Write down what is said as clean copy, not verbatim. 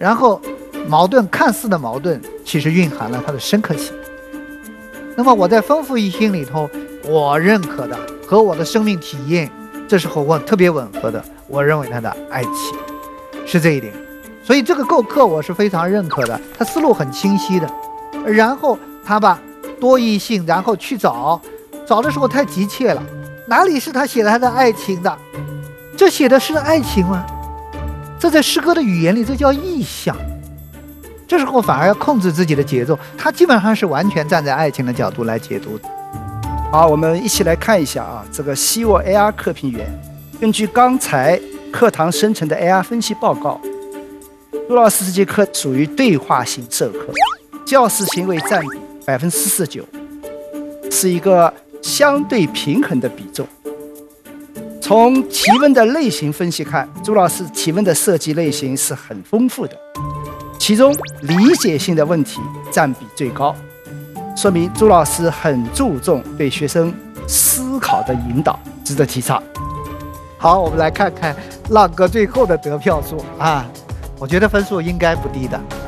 然后矛盾看似的矛盾，其实蕴含了它的深刻性。那么我在丰富一心里头，我认可的和我的生命体验，这是和我特别吻合的。我认为他的爱情是这一点，所以这个构课我是非常认可的，他思路很清晰的。然后他把多异性，然后去找的时候太急切了，哪里是他写的他的爱情的？这写的是爱情吗？这在诗歌的语言里，这叫意象。这时候反而要控制自己的节奏，他基本上是完全站在爱情的角度来解读。 好，我们一起来看一下啊，这个希沃 AR 课评员根据刚才课堂生成的 AR 分析报告，朱老师这节课属于对话型授课，教师行为占比49%，是一个相对平衡的比重。从提问的类型分析看，朱老师提问的设计类型是很丰富的，其中理解性的问题占比最高，说明朱老师很注重对学生思考的引导，值得提倡。 好，我们来看看浪哥最后的得票数啊，我觉得分数应该不低的。